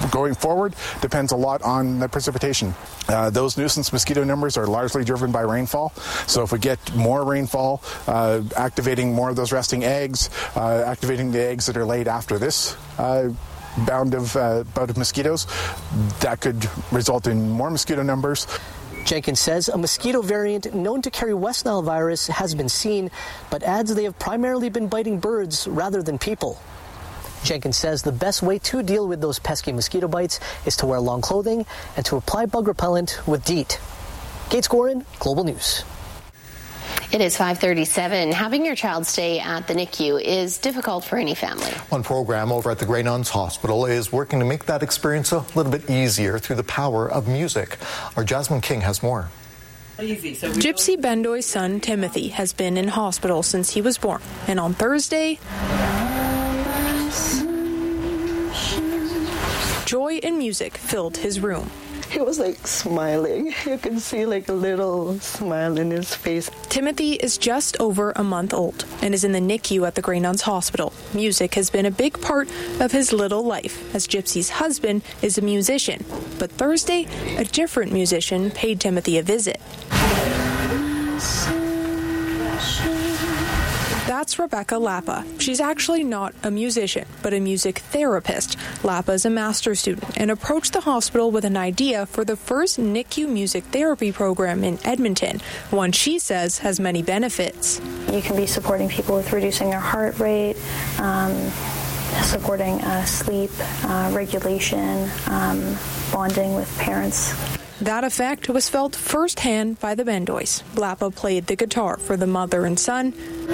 going forward depends a lot on the precipitation. Those nuisance mosquito numbers are largely driven by rainfall. So if we get more rainfall, activating more of those resting eggs, activating the eggs that are laid after this bout of mosquitoes, that could result in more mosquito numbers. Jenkins says a mosquito variant known to carry West Nile virus has been seen, but adds they have primarily been biting birds rather than people. Jenkins says the best way to deal with those pesky mosquito bites is to wear long clothing and to apply bug repellent with DEET. Gates Gorin, Global News. It is 5:37. Having your child stay at the NICU is difficult for any family. One program over at the Grey Nuns Hospital is working to make that experience a little bit easier through the power of music. Our Jasmine King has more. Gypsy Bendoy's son, Timothy, has been in hospital since he was born. And on Thursday, joy and music filled his room. He was like smiling. You can see like a little smile in his face. Timothy is just over a month old and is in the NICU at the Grey Nuns Hospital. Music has been a big part of his little life, as Gypsy's husband is a musician. But Thursday, a different musician paid Timothy a visit. That's Rebecca Lapa. She's actually not a musician, but a music therapist. Lapa is a master's student and approached the hospital with an idea for the first NICU music therapy program in Edmonton, one she says has many benefits. You can be supporting people with reducing their heart rate, supporting sleep, regulation, bonding with parents. That effect was felt firsthand by the Bendoys. Lapa played the guitar for the mother and son,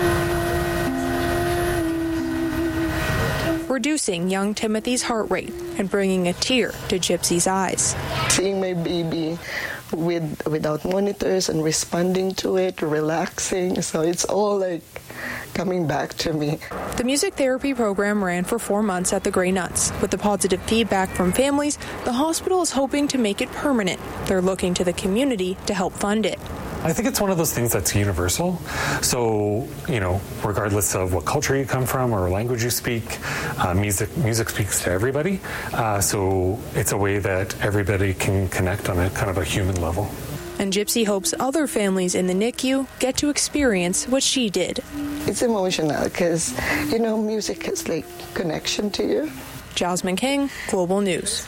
reducing young Timothy's heart rate and bringing a tear to Gypsy's eyes. Seeing my baby without monitors and responding to it, relaxing, so it's all like coming back to me. The music therapy program ran for 4 months at the Grey Nuns. With the positive feedback from families, the hospital is hoping to make it permanent. They're looking to the community to help fund it. I think it's one of those things that's universal. So, regardless of what culture you come from or language you speak, music speaks to everybody. So it's a way that everybody can connect on a kind of a human level. And Gypsy hopes other families in the NICU get to experience what she did. It's emotional because, music is like connection to you. Jasmine King, Global News.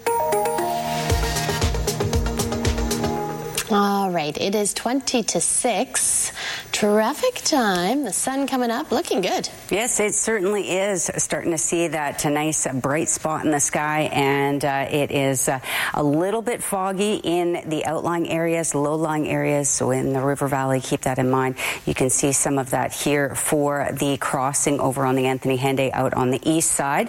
All right, it is 20-6. Traffic time. The sun coming up, looking good. Yes, it certainly is. Starting to see that nice bright spot in the sky, and it is a little bit foggy in the outlying areas, low-lying areas. So in the River Valley, keep that in mind. You can see some of that here for the crossing over on the Anthony Henday out on the east side.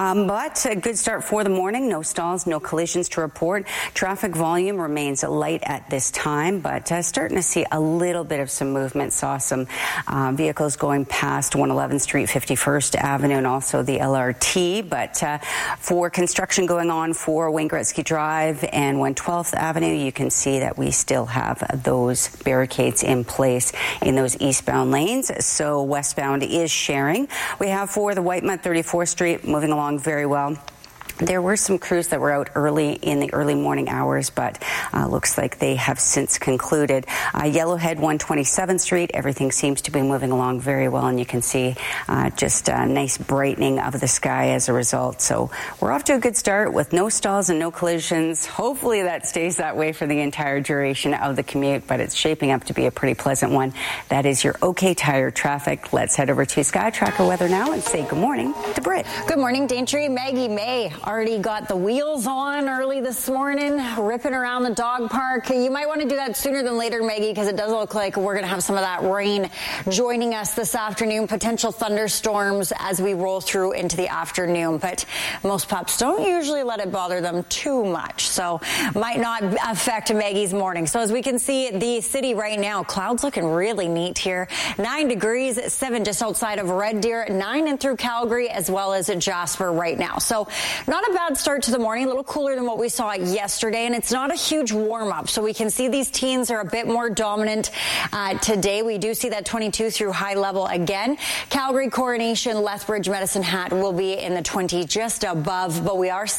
But a good start for the morning. No stalls, no collisions to report. Traffic volume remains light at this time, but starting to see a little bit of some movement. Saw some vehicles going past 111th Street, 51st Avenue, and also the LRT. But for construction going on for Wayne Gretzky Drive and 112th Avenue, you can see that we still have those barricades in place in those eastbound lanes. So westbound is sharing. We have for the Whitemud 34th Street moving along very well. There were some crews that were out early in the early morning hours, but looks like they have since concluded. Yellowhead 127th Street, everything seems to be moving along very well, and you can see just a nice brightening of the sky as a result. So we're off to a good start with no stalls and no collisions. Hopefully that stays that way for the entire duration of the commute, but it's shaping up to be a pretty pleasant one. That is your OK Tire traffic. Let's head over to Sky Tracker weather now and say good morning to Britt. Good morning, Daintree. Maggie May already got the wheels on early this morning, ripping around the dog park. You might want to do that sooner than later, Maggie, because it does look like we're going to have some of that rain joining us this afternoon. Potential thunderstorms as we roll through into the afternoon. But most pups don't usually let it bother them too much, so might not affect Maggie's morning. So as we can see, the city right now, clouds looking really neat here. 9 degrees, 7 just outside of Red Deer, 9 in through Calgary, as well as Jasper right now. So not a bad start to the morning, a little cooler than what we saw yesterday, and it's not a huge warm-up. So we can see these teens are a bit more dominant today. We do see that 22 through high level again. Calgary, Coronation, Lethbridge, Medicine Hat will be in the 20 just above, but we are